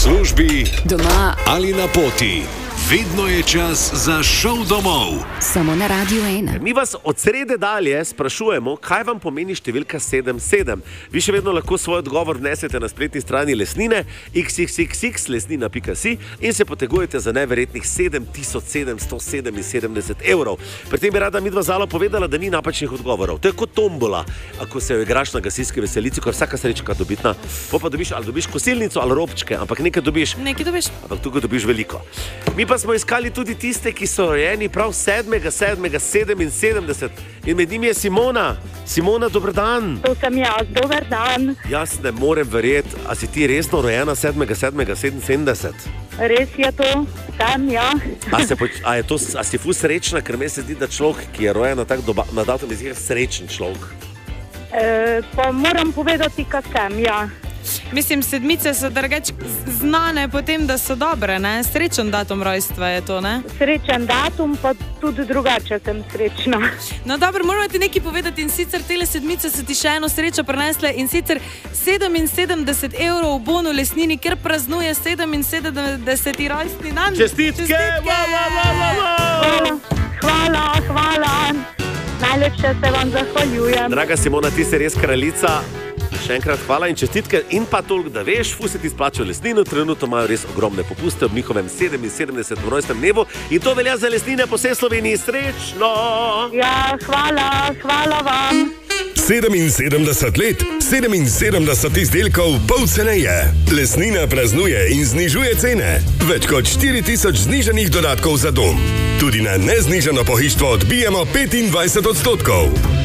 službi, doma ali na poti. Vedno je čas za šov domov. Samo na Radio 1. Mi vas od srede dalje sprašujemo, kaj vam pomeni številka 77. Vi še vedno lahko svoj odgovor vnesete na spletni strani Lesnine, xxxx.lesnina.si in se potegujete za neverjetnih 7777 evrov. Pri tem bi rada midva Zala povedala, da ni napačnih odgovorov. To je kot tombola, ako se jo igraš na gasilski veselici, ko je vsaka srečka dobitna. Pa dobiš, ali dobiš kosilnico ali robčke, ampak nekaj dobiš. Ampak tukaj dobiš veliko. Mi pa smo iskali tudi tiste, ki so rojeni prav 7.7.77 in med njimi je Simona. Simona, dober dan. To sem jaz, dober dan. Jaz ne morem verjeti, a si ti resno rojena 7.7.77? Res je to, sem ja. A si ful srečna, ker me se zdi, da človek, ki je rojen na datum, je srečen človek. Pa moram povedati, kaj sem ja. Mislim, sedmice so drugače znane po tem, da so dobre, ne? Srečen datum rojstva je to, ne? Srečen datum, pa tudi drugače sem srečna. No dobro, moramo ti nekaj povedati in sicer tele sedmice so ti še eno srečo prinesle in sicer 77 evrov v bonu Lesnini, ker praznuje 77. rojstni dan. Čestitke! Hvala. Najlepše se vam zahvaljujem. Draga Simona, ti si res kraljica. Še enkrat hvala in čestitke in pa toliko, da veš, ful se ti splača v Lesnino, trenutno imajo res ogromne popuste ob njihovem 77. rojstnem dnevu in to velja za Lesnine po vsej Sloveniji. Srečno! Ja, hvala vam. 77 let, 77 izdelkov, pol ceneje. Lesnina praznuje in znižuje cene. Več kot 4000 znižanih dodatkov za dom. Tudi na neznižano pohištvo odbijemo 25%.